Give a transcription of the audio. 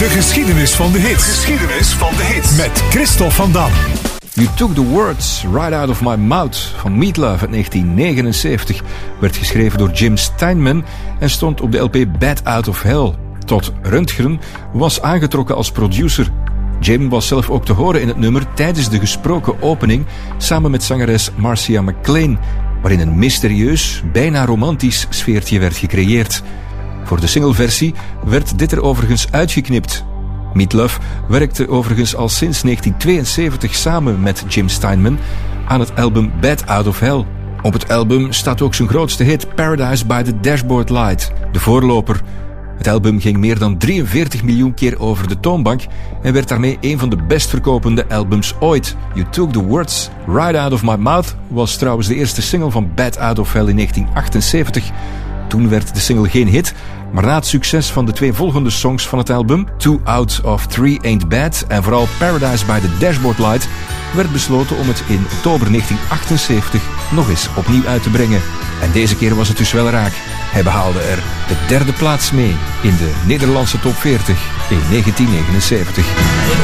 De geschiedenis van de hits. Geschiedenis van de hits. Met Christophe van Dam. You Took the Words Right Out of My Mouth van Meatloaf uit 1979 werd geschreven door Jim Steinman en stond op de LP Bat Out of Hell. Todd Rundgren was aangetrokken als producer. Jim was zelf ook te horen in het nummer tijdens de gesproken opening samen met zangeres Marcia McLean, waarin een mysterieus, bijna romantisch sfeertje werd gecreëerd. Voor de singleversie werd dit er overigens uitgeknipt. Meatloaf werkte overigens al sinds 1972 samen met Jim Steinman aan het album Bat Out of Hell. Op het album staat ook zijn grootste hit Paradise by the Dashboard Light, de voorloper. Het album ging meer dan 43 miljoen keer over de toonbank en werd daarmee een van de best verkopende albums ooit. You Took the Words Right Out of My Mouth was trouwens de eerste single van Bat Out of Hell in 1978. Toen werd de single geen hit, maar na het succes van de twee volgende songs van het album, 2 Out of 3 Ain't Bad en vooral Paradise by the Dashboard Light, werd besloten om het in oktober 1978 nog eens opnieuw uit te brengen. En deze keer was het dus wel raak. Hij behaalde er de derde plaats mee in de Nederlandse top 40 in 1979.